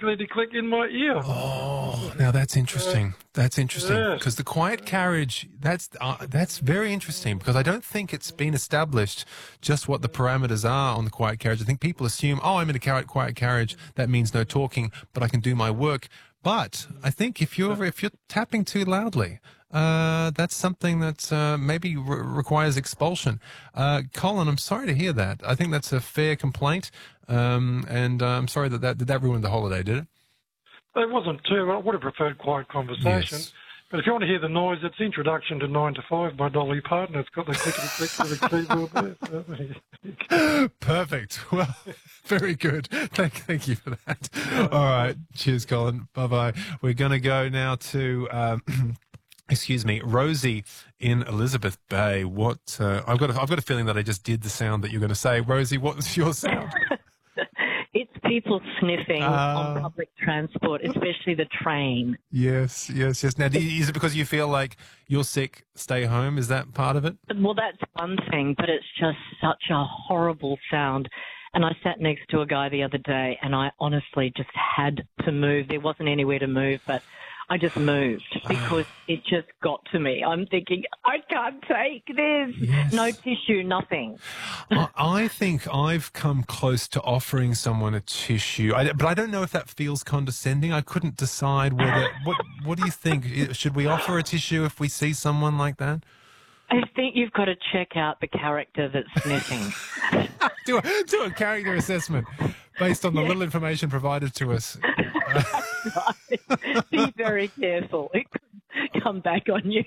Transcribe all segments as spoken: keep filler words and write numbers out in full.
clickety-click in my ear. Oh, now that's interesting. That's interesting Yes. because the quiet carriage, that's uh, that's very interesting because I don't think it's been established just what the parameters are on the quiet carriage. I think people assume, oh, I'm in a car- quiet carriage, that means no talking, but I can do my work. But I think if you're if you're tapping too loudly, uh, that's something that uh, maybe re- requires expulsion. Uh, Colin, I'm sorry to hear that. I think that's a fair complaint, um, and uh, I'm sorry that that did that ruin the holiday, did it? It wasn't too. I would have preferred quiet conversation. Yes. But if you want to hear the noise, it's Introduction to Nine to Five by Dolly Parton. It's got the clickety-click to the keyboard there. Perfect. Well, very good. Thank, thank you for that. All right. Cheers, Colin. Bye-bye. We're going to go now to, um, excuse me, Rosie in Elizabeth Bay. What, uh, I've got a, I've got a feeling that I just did the sound that you're going to say. Rosie, what's your sound? It's people sniffing Uh, on public transport, especially the train. Yes, yes, yes. Now, do you, is it because you feel like you're sick, stay home? Is that part of it? Well, that's one thing, but it's just such a horrible sound. And I sat next to a guy the other day, and I honestly just had to move. There wasn't anywhere to move, but I just moved because it just got to me. I'm thinking, I can't take this. Yes. No tissue, nothing. I, I think I've come close to offering someone a tissue, I, but I don't know if that feels condescending. I couldn't decide whether. What What do you think? Should we offer a tissue if we see someone like that? I think you've got to check out the character that's sniffing. do, a, do a character assessment based on the little information provided to us. Right. Be very careful. It could come back on you.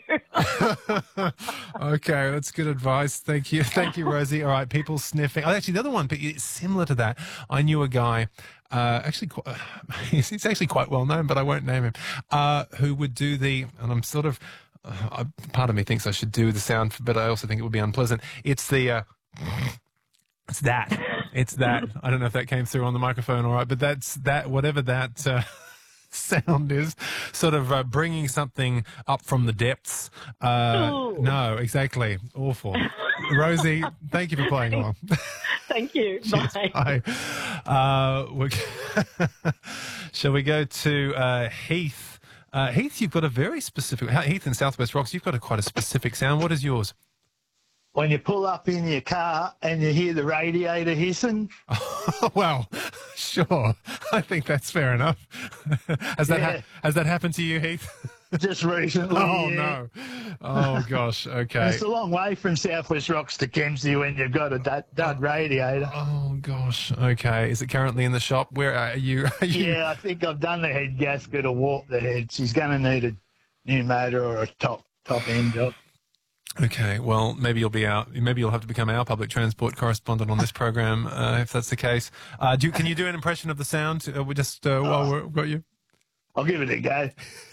Okay, that's good advice. Thank you. Thank you, Rosie. All right, people sniffing. Oh, actually, the other one, but it's similar to that. I knew a guy, uh, actually, qu- he's, he's actually quite well known, but I won't name him, uh, who would do the, and I'm sort of, uh, part of me thinks I should do the sound, but I also think it would be unpleasant. It's the, uh, it's that. It's that. I don't know if that came through on the microphone all right, but that's that, whatever that uh, sound is, sort of uh, bringing something up from the depths. Uh, no, exactly. Awful. Rosie, thank you for playing along. Thank you. Cheers, Bye. bye. Uh, we're- Shall we go to uh, Heath? Uh, Heath, you've got a very specific, Heath in Southwest Rocks, you've got a quite a specific sound. What is yours? When you pull up in your car and you hear the radiator hissing. Well, sure. I think that's fair enough. Has that Yeah. ha- has that happened to you, Heath? Just recently. Oh, yeah. no. Oh, gosh. Okay. It's a long way from Southwest Rocks to Kempsey when you've got a dud, dud radiator. Oh, gosh. Okay. Is it currently in the shop? Where are you? Are you... Yeah, I think I've done the head gasket or warped the head. She's going to need a new motor or a top top end job. Okay, well, maybe you'll be out. Maybe you'll have to become our public transport correspondent on this program, uh, if that's the case. Uh, do you, can you do an impression of the sound? Uh, we just uh, while we're, we've got you. I'll give it a go.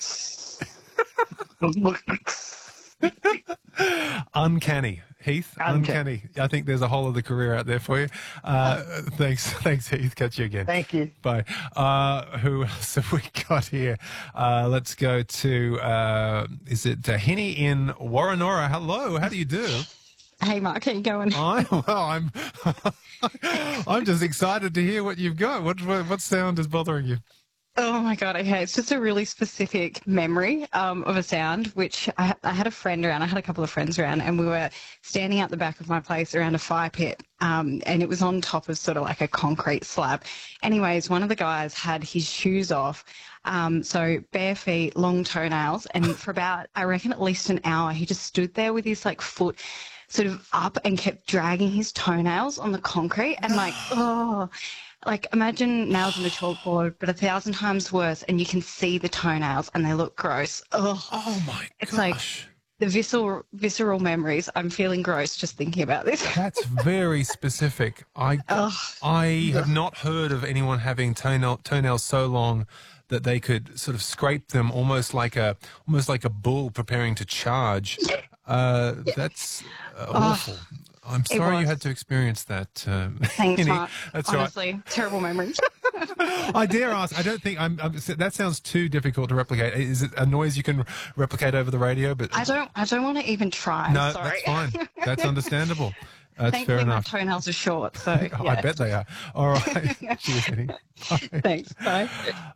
Uncanny, Heath. Uncanny. Uncanny. I think there's a whole other career out there for you. Uh, thanks, thanks, Heath. Catch you again. Thank you. Bye. Uh, who else have we got here? Uh, let's go to. Uh, is it uh, Henny in Warrenora? Hello. How do you do? Hey, Mark, how you going? I well, I'm. I'm just excited to hear what you've got. What what, what sound is bothering you? Oh, my God, okay. It's just a really specific memory um, of a sound, which I, I had a friend around. I had a couple of friends around, and we were standing out the back of my place around a fire pit, um, and it was on top of sort of like a concrete slab. Anyways, one of the guys had his shoes off, um, so bare feet, long toenails, and for about, I reckon, at least an hour, he just stood there with his, like, foot sort of up and kept dragging his toenails on the concrete, and like, oh... Like, imagine nails on a chalkboard, but a thousand times worse, and you can see the toenails, and they look gross. Ugh. Oh, my It's gosh. like the visceral, visceral memories. I'm feeling gross just thinking about this. That's very specific. I Ugh. I have not heard of anyone having toenail, toenails so long that they could sort of scrape them almost like a almost like a bull preparing to charge. Uh, That's uh, awful. I'm sorry you was. had to experience that. Um, Thanks, Henny. Mark. That's all right. Honestly, terrible memories. I dare ask. I don't think I'm, I'm. That sounds too difficult to replicate. Is it a noise you can replicate over the radio? But I don't. I don't want to even try. no, Sorry. that's fine. That's understandable. That's Thankfully, fair my enough. toenails are short, so I yeah. bet they are. All right. Cheers, Henny. Bye. Thanks. Bye.